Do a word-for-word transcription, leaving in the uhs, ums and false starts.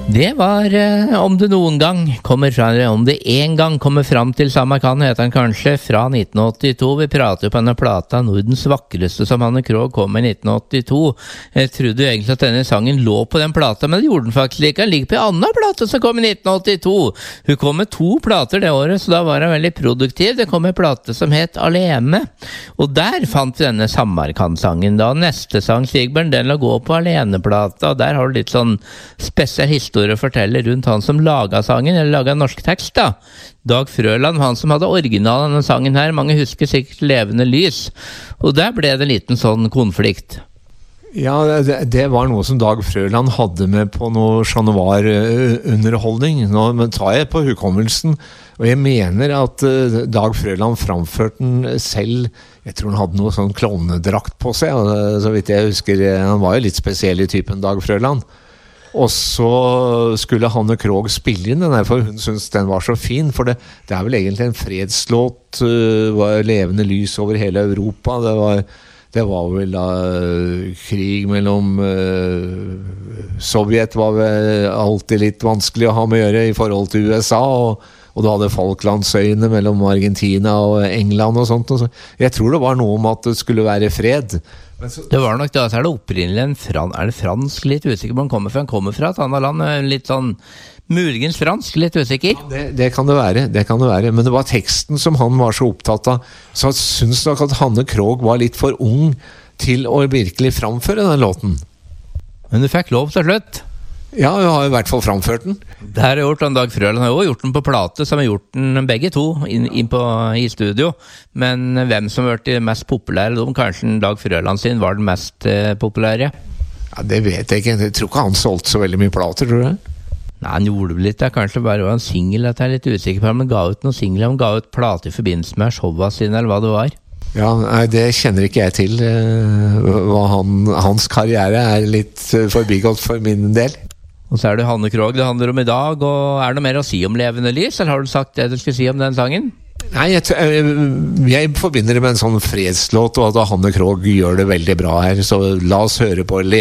Det var eh, om det noen gang kommer fra, om det en gang kommer fram til Samarkand, heter den kanskje, fra nitten åttito. Vi prater jo på denne plata Nordens vakreste som Hanne Krogh kom i nitten åttito. Jeg trodde jo egentlig at denne sangen lå på den plata, men det gjorde den faktisk ikke. Den ligger på en annen plata som kom i nitten åttito. Hun kom med to plater det året, så da var hun veldig produktiv. Det kom en plate som het Alene, og der fant vi denne Samarkand-sangen. Da neste sang, Sigbjørn, den la gå på Alene-plata, og der har du litt sånn spesiell historie å fortelle rundt han som laget sangen, eller laget norsk tekst da. Dag Frøland, han som hadde originalen av denne sangen her, mange husker sikkert Levende lys, og der ble det en liten sånn konflikt. Ja, det, det var noe som Dag Frøland hadde med på noe Chat Noir-underholdning. Nå men tar jeg på hukommelsen, og jeg mener at uh, Dag Frøland framførte den selv. Jeg tror han hadde noe sånn klovnedrakt på seg, og, uh, så vidt jeg husker, han var jo litt spesiell i typen Dag Frøland. Og så skulle Hanne Krogh spille inn den der, for hun syntes den var så fin, for det, det er vel egentlig en fredslåt, uh, var levende lys over hele Europa. Det var, det var vel da uh, krig mellom uh, Sovjet var vel alltid litt vanskelig å ha med å gjøre i forhold til U S A, og, og du hadde Falklandsøyene mellom Argentina og England og sånt. Og så. Jeg tror det var noe om at det skulle være fred. Så, det var nok da, så er det opprinnelig en fran, er det fransk, litt usikker på han kommer fra, han kommer fra et annet land, litt sånn, muligens fransk, litt usikker. Ja, det, det kan det være, det kan det være, men det var teksten som han var så opptatt av, så jeg synes nok at Hanne Krogh var litt for ung til å virkelig framføre den låten. Men du fikk lov til slutt? Ja, jeg har i hvert fall framført den. Det har jeg gjort, han Dag Frøland har jo gjort den på plate, som har gjort den begge to inn, inn på, i studio. Men hvem som har vært de mest populære, de, kanskje Dag Frøland sin var den mest eh, populære? Ja, det vet jeg ikke. Jeg tror ikke han solgte så veldig mye plater, tror du? Nei, han gjorde det litt, det kanskje bare var en single, at jeg er litt usikker på, men ga ut noen single, han ga ut plate i forbindelse med showene sine, eller hva det var. Ja, nei, det kjenner ikke jeg til. Hva han, hans karriere er litt forbigått for min del. Og så er det Hanne Krogh det handler om i dag, og er det noe mer å si om Levende lys, eller har du sagt det du skulle si om den sangen? Nei, jeg, jeg forbinder det med en sånn fredslåt, og at Hanne Krogh gjør det veldig bra her, så la oss høre på